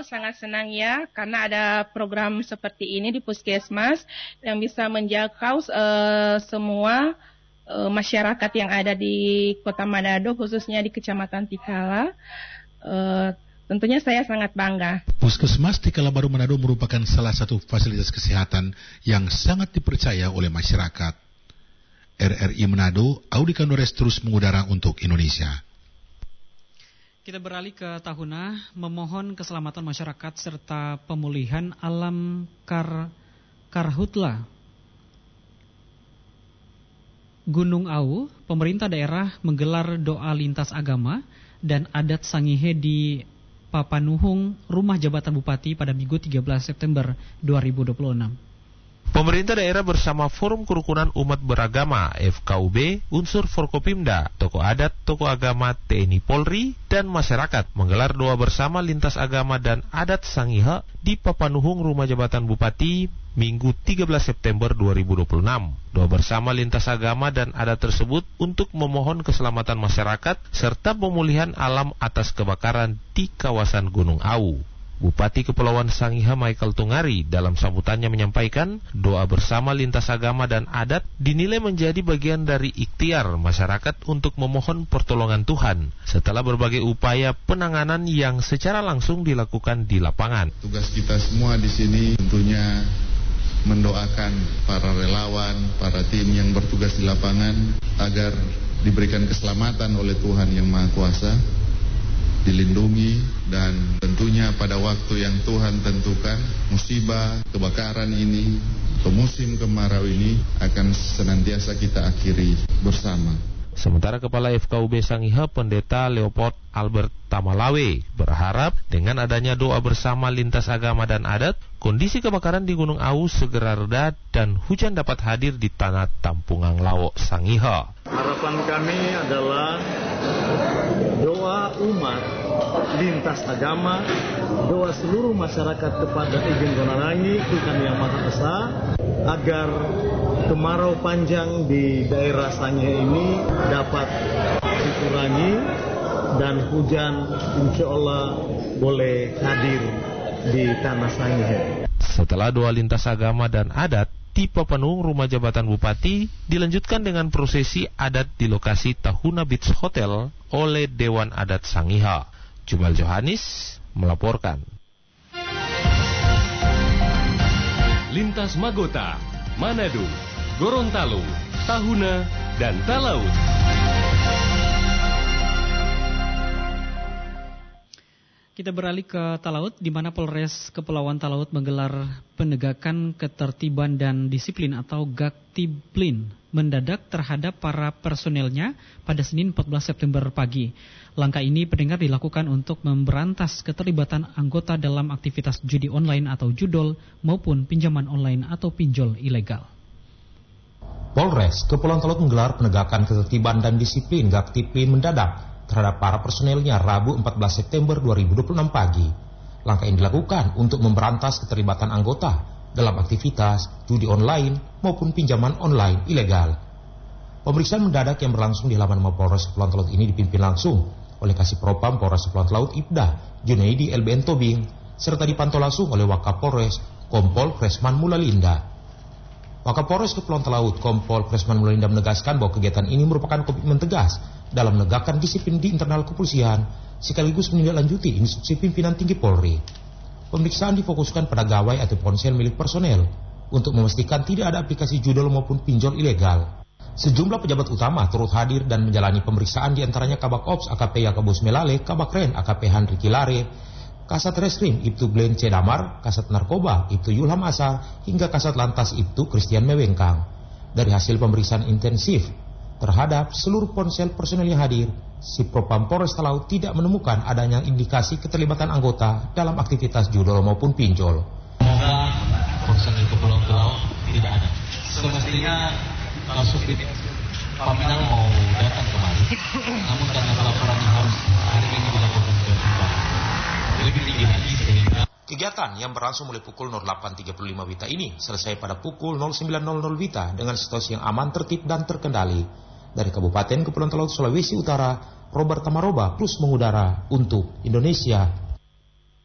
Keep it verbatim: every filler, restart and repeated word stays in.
Oh, sangat senang ya, karena ada program seperti ini di Puskesmas yang bisa menjangkau uh, semua uh, masyarakat yang ada di Kota Manado, khususnya di Kecamatan Tikala. Uh, tentunya saya sangat bangga. Puskesmas Tikala Baru Manado merupakan salah satu fasilitas kesehatan yang sangat dipercaya oleh masyarakat. R R I Manado, Audi Kanores terus mengudara untuk Indonesia. Kita beralih ke Tahuna, memohon keselamatan masyarakat serta pemulihan alam kar karhutla Gunung Au. Pemerintah daerah menggelar doa lintas agama dan adat Sangihe di Papanuhung, Rumah Jabatan Bupati pada Minggu tiga belas September dua ribu dua puluh enam. Pemerintah daerah bersama Forum Kerukunan Umat Beragama F K U B, unsur Forkopimda, tokoh adat, tokoh agama, T N I Polri, dan masyarakat menggelar doa bersama lintas agama dan adat Sangihe di Papanuhung, Rumah Jabatan Bupati, Minggu tiga belas September dua ribu dua puluh enam. Doa bersama lintas agama dan adat tersebut untuk memohon keselamatan masyarakat serta pemulihan alam atas kebakaran di kawasan Gunung Au. Bupati Kepulauan Sangihe Michael Tungari dalam sambutannya menyampaikan doa bersama lintas agama dan adat dinilai menjadi bagian dari ikhtiar masyarakat untuk memohon pertolongan Tuhan setelah berbagai upaya penanganan yang secara langsung dilakukan di lapangan. Tugas kita semua di sini tentunya mendoakan para relawan, para tim yang bertugas di lapangan agar diberikan keselamatan oleh Tuhan Yang Maha Kuasa, dilindungi, dan tentunya pada waktu yang Tuhan tentukan musibah kebakaran ini atau musim kemarau ini akan senantiasa kita akhiri bersama. Sementara Kepala F K U B Sangihe Pendeta Leopold Albert Tamalawe berharap dengan adanya doa bersama lintas agama dan adat, kondisi kebakaran di Gunung Au segera reda dan hujan dapat hadir di tanah Tampungang Lawo Sangihe. Harapan kami adalah doa umat lintas agama, doa seluruh masyarakat kepada Ijin Gonarangi, Tuhan Yang Maha Esa, agar kemarau panjang di daerah Sangihe ini dapat dikurangi dan hujan insya Allah boleh hadir di tanah Sangihe. Setelah doa lintas agama dan adat di Papanuhung, Rumah Jabatan Bupati dilanjutkan dengan prosesi adat di lokasi Tahuna Beach Hotel oleh Dewan Adat Sangihe. Jumal Johanis melaporkan. Lintas Magota, Manado, Gorontalo, Tahuna, dan Talaut. Kita beralih ke Talaut, di mana Polres Kepulauan Talaut menggelar penegakan ketertiban dan disiplin atau Gaktiplin mendadak terhadap para personelnya pada Senin empat belas September pagi. Langkah ini pendengar dilakukan untuk memberantas keterlibatan anggota dalam aktivitas judi online atau judol maupun pinjaman online atau pinjol ilegal. Polres Kepulauan Talaut menggelar penegakan ketertiban dan disiplin Gaktiplin mendadak terhadap para personelnya Rabu empat belas September dua ribu dua puluh enam pagi. Langkah ini dilakukan untuk memberantas keterlibatan anggota dalam aktivitas judi online maupun pinjaman online ilegal. Pemeriksaan mendadak yang berlangsung di halaman Mapolres Kepulauan Talaut ini dipimpin langsung oleh Kasipropam Polres Kepulauan Talaut Ibda Junaidi L B N Tobing serta dipantau langsung oleh Wakapolres Kompol Kresman Mulalinda. Wakapolres Kepulauan Talaut Kompol Kresman Mulalinda menegaskan bahwa kegiatan ini merupakan komitmen tegas dalam menegakkan disiplin di internal kepolisian sekaligus menindaklanjuti instruksi pimpinan tinggi Polri. Pemeriksaan difokuskan pada gawai atau ponsel milik personel untuk memastikan tidak ada aplikasi judol maupun pinjol ilegal. Sejumlah pejabat utama turut hadir dan menjalani pemeriksaan diantaranya Kabak Ops A K P Yakobus Melale, Kabak Ren A K P Handri Kilare, Kasat Reskrim Ibtu Glenn C. Damar, Kasat Narkoba Ibtu Yulham Asar, hingga Kasat Lantas Ibtu Christian Mewengkang. Dari hasil pemeriksaan intensif terhadap seluruh ponsel personel yang hadir, si Propam Polres Talaut tidak menemukan adanya indikasi keterlibatan anggota dalam aktivitas judol maupun pinjol. Semoga personel Kepulauan Talaut tidak ada. Semestinya kalau supir Paminal mau datang kemari, namun karena laporan yang harus hari ini dilakukan ke Bupati lebih tinggi lagi sehingga kegiatan yang berlangsung mulai pukul delapan tiga puluh lima Wita ini selesai pada pukul sembilan Wita dengan situasi yang aman, tertib, dan terkendali. Dari Kabupaten Kepulauan Talaut Sulawesi Utara, Robert Tamaroba plus mengudara untuk Indonesia